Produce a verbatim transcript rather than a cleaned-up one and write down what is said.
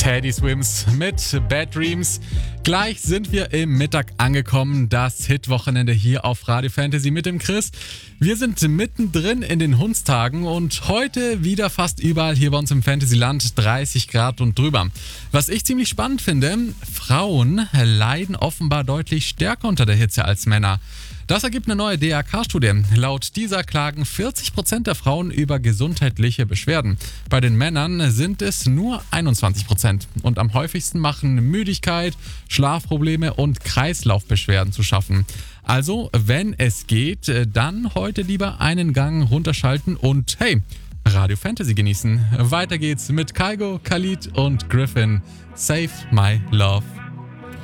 Teddy Swims mit Bad Dreams. Gleich sind wir im Mittag angekommen, das Hit-Wochenende hier auf Radio Fantasy mit dem Chris. Wir sind mittendrin in den Hundstagen und heute wieder fast überall hier bei uns im Fantasyland dreißig Grad und drüber. Was ich ziemlich spannend finde, Frauen leiden offenbar deutlich stärker unter der Hitze als Männer. Das ergibt eine neue D R K-Studie. Laut dieser klagen vierzig Prozent der Frauen über gesundheitliche Beschwerden. Bei den Männern sind es nur einundzwanzig Prozent. Und am häufigsten machen Müdigkeit, Schlafprobleme und Kreislaufbeschwerden zu schaffen. Also, wenn es geht, dann heute lieber einen Gang runterschalten und hey, Radio Fantasy genießen. Weiter geht's mit Kygo, Khalid und Griffin. Save My Love.